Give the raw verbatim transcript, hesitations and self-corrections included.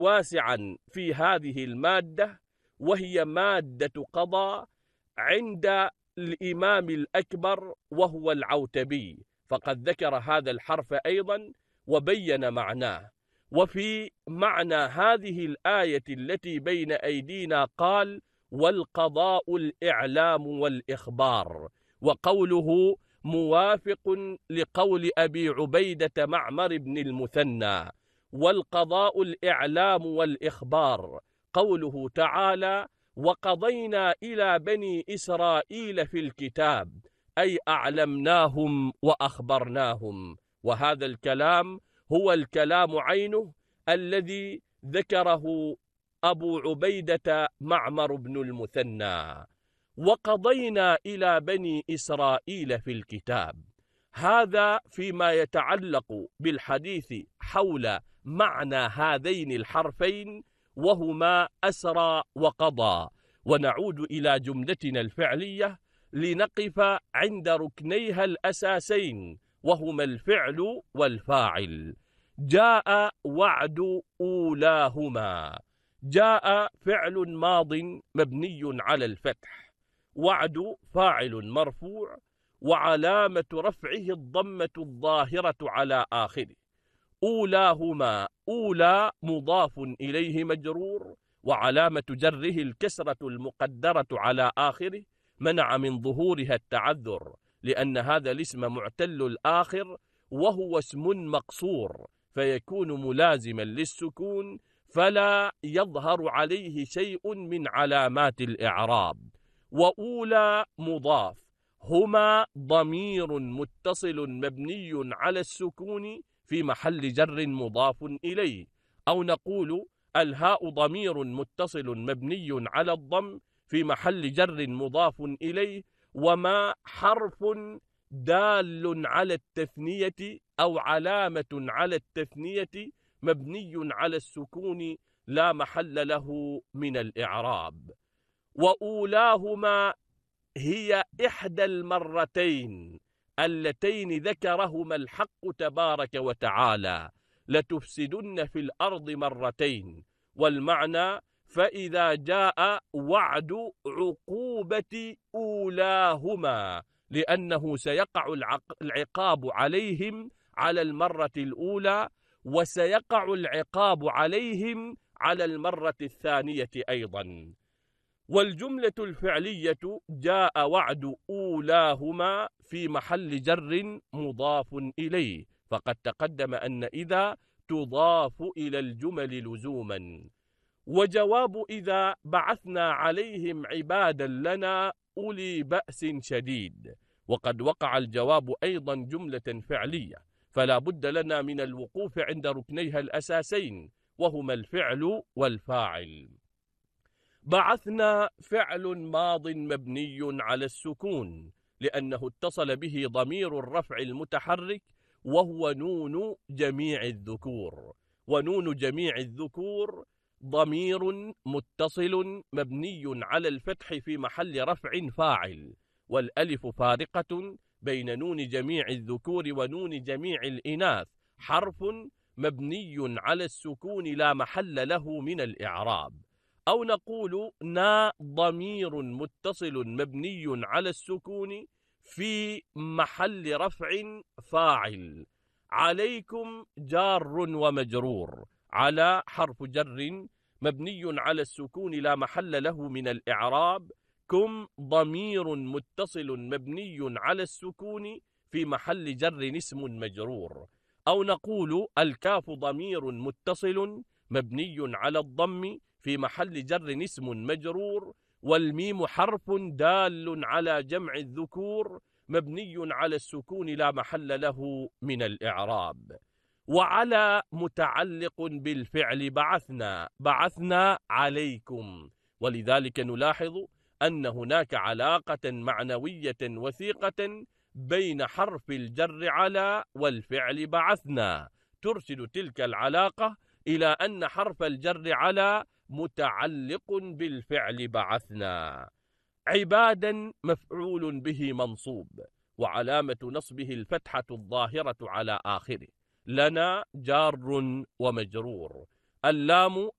واسعا في هذه المادة، وهي مادة قضاء عند الإمام الأكبر وهو العوتبي، فقد ذكر هذا الحرف أيضا وبين معناه. وفي معنى هذه الآية التي بين أيدينا قال: والقضاء الإعلام والإخبار، وقوله موافق لقول أبي عبيدة معمر بن المثنى. والقضاء الإعلام والإخبار، قوله تعالى: وقضينا إلى بني إسرائيل في الكتاب، أي أعلمناهم وأخبرناهم. وهذا الكلام هو الكلام عينه الذي ذكره أبو عبيدة معمر بن المثنى. وقضينا إلى بني إسرائيل في الكتاب، هذا فيما يتعلق بالحديث حول معنى هذين الحرفين، وهما أسرى وقضى. ونعود إلى جملتنا الفعلية لنقف عند ركنيها الأساسين، وهما الفعل والفاعل. جاء وعد أولاهما. جاء فعل ماض مبني على الفتح، وعد فاعل مرفوع، وعلامة رفعه الضمة الظاهرة على آخره. أولاهما، أولى مضاف إليه مجرور، وعلامة جره الكسرة المقدرة على آخره، منع من ظهورها التعذر، لأن هذا الاسم معتل الآخر وهو اسم مقصور، فيكون ملازما للسكون، فلا يظهر عليه شيء من علامات الإعراب. وأولى مضاف، هما ضمير متصل مبني على السكون في محل جر مضاف إليه، أو نقول الهاء ضمير متصل مبني على الضم في محل جر مضاف إليه، وما حرف دال على التثنية أو علامة على التثنية مبني على السكون لا محل له من الإعراب. وأولاهما هي إحدى المرتين اللتين ذكرهما الحق تبارك وتعالى: لتفسدن في الأرض مرتين. والمعنى: فإذا جاء وعد عقوبة أولاهما، لأنه سيقع العقاب عليهم على المرة الأولى، وسيقع العقاب عليهم على المرة الثانية أيضا. والجملة الفعلية جاء وعد أولاهما في محل جر مضاف إليه، فقد تقدم أن إذا تضاف إلى الجمل لزوما. وجواب إذا: بعثنا عليهم عبادا لنا أولي بأس شديد. وقد وقع الجواب أيضا جملة فعلية، فلا بد لنا من الوقوف عند ركنيها الأساسين، وهما الفعل والفاعل. بعثنا فعل ماض مبني على السكون، لأنه اتصل به ضمير الرفع المتحرك، وهو نون جميع الذكور. ونون جميع الذكور ضمير متصل مبني على الفتح في محل رفع فاعل، والألف فارقة بين نون جميع الذكور ونون جميع الإناث، حرف مبني على السكون لا محل له من الإعراب. أو نقول نا ضمير متصل مبني على السكون في محل رفع فاعل. عليكم جار ومجرور، على حرف جر مبني على السكون لا محل له من الإعراب، كم ضمير متصل مبني على السكون في محل جر اسم مجرور. أو نقول الكاف ضمير متصل مبني على الضم في محل جر اسم مجرور، والميم حرف دال على جمع الذكور مبني على السكون لا محل له من الإعراب. وعلى متعلق بالفعل بعثنا، بعثنا عليكم، ولذلك نلاحظ أن هناك علاقة معنوية وثيقة بين حرف الجر على والفعل بعثنا، ترشد تلك العلاقة إلى أن حرف الجر على متعلق بالفعل بعثنا. عبادا مفعول به منصوب، وعلامة نصبه الفتحة الظاهرة على آخره. لنا جار ومجرور. اللام